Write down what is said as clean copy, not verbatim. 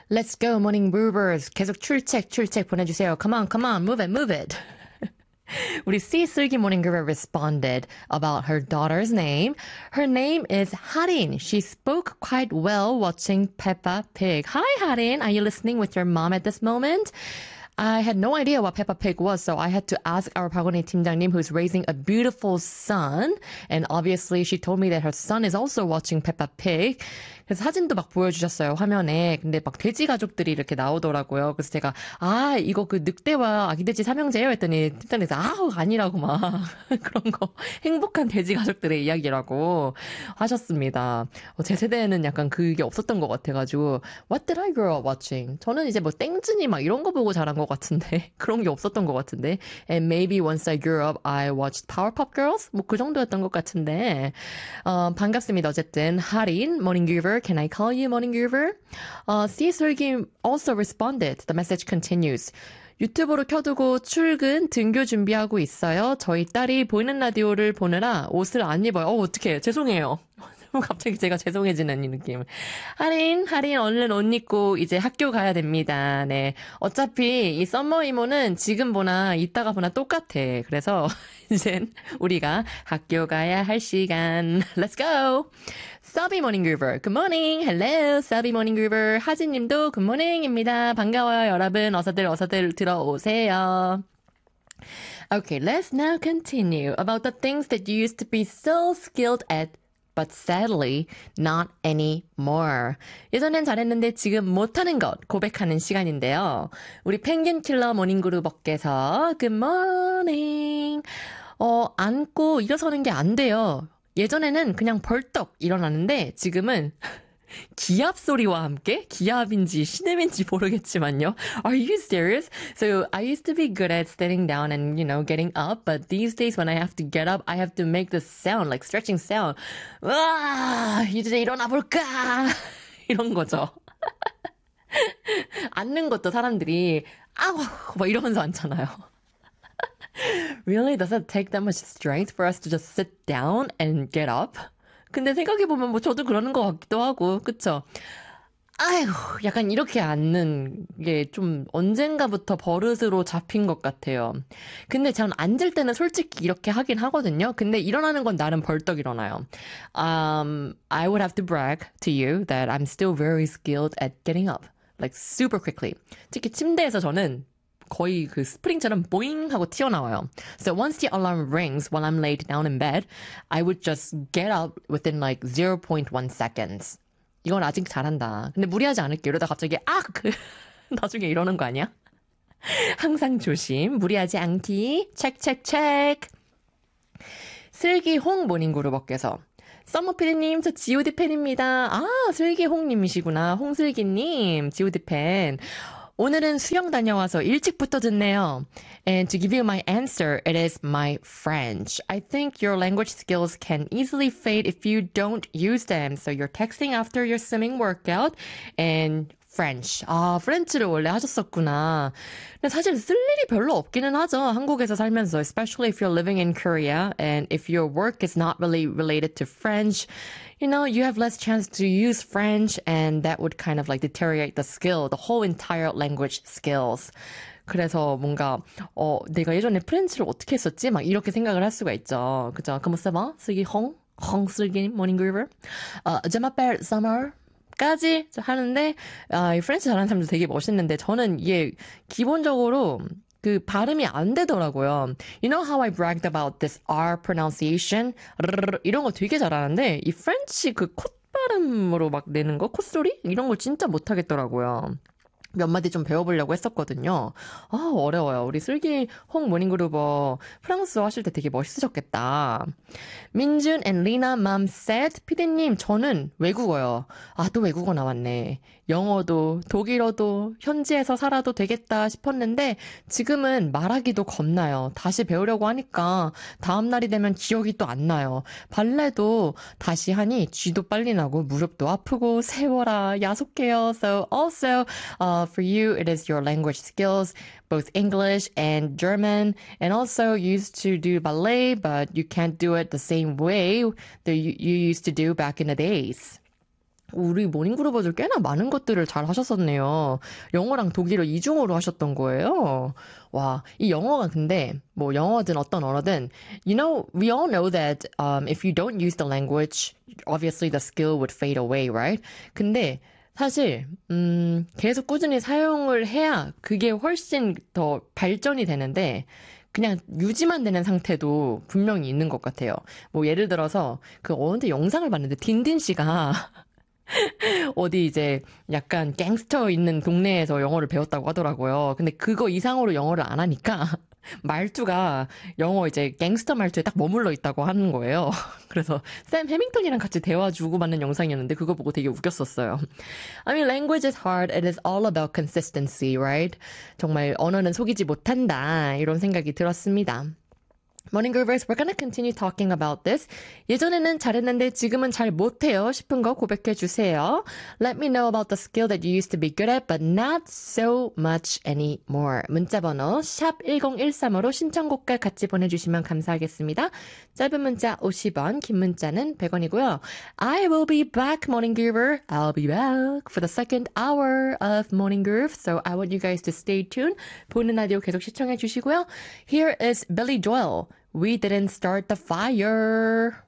Let's go, morning movers. 계속 출첵 보내주세요. Come on, move it. 우리 C 슬기 morning mover responded about her daughter's name. Her name is Harin. She spoke quite well watching Peppa Pig. Hi, Harin. Are you listening with your mom at this moment? I had no idea what Peppa Pig was, so I had to ask our 박원희 팀장님, who's raising a beautiful son. And obviously, she told me that her son is also watching Peppa Pig. 그래서 사진도 막 보여주셨어요, 화면에. 근데 막 돼지 가족들이 이렇게 나오더라고요. 그래서 제가, 이거 그 늑대와 아기돼지 삼형제예요? 했더니 팀장님께서, 아니라고 막. 그런 거. 행복한 돼지 가족들의 이야기라고 하셨습니다. 제 세대에는 약간 그게 없었던 것 같아가지고, What did I grow up watching? 저는 이제 뭐 땡준이 막 이런 거 보고 자란 것 같은데, 그런 게 없었던 것 같은데, and maybe once I grew up, I watched Powerpuff Girls? 뭐 그 정도였던 것 같은데, 반갑습니다. 어쨌든, 하린, Morning Giver, can I call you Morning Giver? C. 슬기 also responded. The message continues. 유튜브로 켜두고 출근, 등교 준비하고 있어요. 저희 딸이 보이는 라디오를 보느라 옷을 안 입어요. 어떡해. 죄송해요. 갑자기 제가 죄송해지는 이 느낌. 하린, 얼른 옷 입고 이제 학교 가야 됩니다. 네. 어차피 이 썸머 이모는 지금 보나 이따가 보나 똑같아. 그래서 이젠 우리가 학교 가야 할 시간. Let's go! Subby Morning Groover. Good morning. Hello. Subby Morning Groover. 하진님도 good morning입니다. 반가워요, 여러분. 어서들 들어오세요. Okay, let's now continue about the things that you used to be so skilled at but sadly not anymore. 예전엔 잘했는데 지금 못하는 것 고백하는 시간인데요. 우리 펭귄킬러 모닝그룹업께서 Good morning. 앉고 일어서는 게 안 돼요. 예전에는 그냥 벌떡 일어나는데 지금은 기압 소리와 함께 기압인지 시냄인지 모르겠지만요. Are you serious? So I used to be good at standing down and, getting up. But these days when I have to get up, I have to make this sound, like stretching sound. 이제 일어나 볼까? 이런 거죠. 앉는 것도 사람들이 막 이러면서 앉잖아요. Really? Does it take that much strength for us to just sit down and get up? 근데 생각해보면 뭐 저도 그러는 것 같기도 하고, 그쵸? 약간 이렇게 앉는 게 좀 언젠가부터 버릇으로 잡힌 것 같아요. 근데 전 앉을 때는 솔직히 이렇게 하긴 하거든요. 근데 일어나는 건 나름 벌떡 일어나요. I would have to brag to you that I'm still very skilled at getting up. Like super quickly. 특히 침대에서 저는 거의 그 스프링처럼 보잉 하고 튀어나와요. So once the alarm rings while I'm laid down in bed, I would just get up within like 0.1 seconds. 이건 아직 잘한다. 근데 무리하지 않을게. 이러다 갑자기 나중에 이러는 거 아니야? 항상 조심. 무리하지 않기. 체크. 슬기 홍 모닝그룹업께서 썸머 피디님, 저 G.O.D 팬입니다. 슬기 홍님이시구나. 홍슬기님, G.O.D 팬. 오늘은 수영 다녀와서 일찍부터 듣네요. And to give you my answer, it is my French. I think your language skills can easily fade if you don't use them. So you're texting after your swimming workout and French. 프렌치를 원래 하셨었구나. 근데 사실 쓸 일이 별로 없기는 하죠. 한국에서 살면서. Especially if you're living in Korea and if your work is not really related to French. You have less chance to use French and that would kind of like deteriorate the skill, the whole entire language skills. 그래서 뭔가 내가 예전에 프렌치를 어떻게 했었지? 막 이렇게 생각을 할 수가 있죠. 그죠? Comment ça va? 슬기 슬기 morning groover. Je m'appelle Summer. 까지 하는데 이 프렌치 잘하는 사람도 되게 멋있는데 저는 이게 기본적으로 그 발음이 안 되더라고요. You know how I bragged about this R pronunciation? 이런 거 되게 잘하는데 이 프렌치 그 콧발음으로 막 내는 거? 콧소리? 이런 걸 진짜 못하겠더라고요. 몇 마디 좀 배워보려고 했었거든요. 어려워요. 우리 슬기 홍 모닝그루버 프랑스어 하실 때 되게 멋있으셨겠다. 민준 and 리나 맘 said, 피디님, 저는 외국어요. 또 외국어 나왔네. 영어도 독일어도 현지에서 살아도 되겠다 싶었는데 지금은 말하기도 겁나요. 다시 배우려고 하니까 다음 날이 되면 기억이 또 안 나요. 발레도 다시 하니 쥐도 빨리 나고 무릎도 아프고 세워라 야속해요. So also for you it is your language skills, both English and German, and also used to do ballet, but you can't do it the same way that you used to do back in the days. 우리 모닝그루버들 꽤나 많은 것들을 잘 하셨었네요. 영어랑 독일어 이중어로 하셨던 거예요. 와, 이 영어가 근데 뭐 영어든 어떤 언어든 we all know that if you don't use the language, obviously the skill would fade away, right? 근데 사실 계속 꾸준히 사용을 해야 그게 훨씬 더 발전이 되는데 그냥 유지만 되는 상태도 분명히 있는 것 같아요. 뭐 예를 들어서 그 어느 영상을 봤는데 딘딘 씨가 어디 이제 약간 갱스터 있는 동네에서 영어를 배웠다고 하더라고요. 근데 그거 이상으로 영어를 안 하니까 말투가 영어 이제 갱스터 말투에 딱 머물러 있다고 하는 거예요. 그래서 샘 해밍턴이랑 같이 대화 주고받는 영상이었는데 그거 보고 되게 웃겼었어요. I mean, language is hard. It is all about consistency, right? 정말 언어는 속이지 못한다. 이런 생각이 들었습니다. Morning Groovers, we're gonna continue talking about this. 예전에는 잘했는데 지금은 잘 못해요 싶은 거 고백해 주세요. Let me know about the skill that you used to be good at, but not so much anymore. 문자번호 샵 1013으로 신청곡과 같이 보내주시면 감사하겠습니다. 짧은 문자 50원, 긴 문자는 100원이고요. I will be back, Morning Groover. I'll be back for the second hour of Morning Groove. So I want you guys to stay tuned. 보이는 라디오 계속 시청해 주시고요. Here is Billy Joel. We didn't start the fire.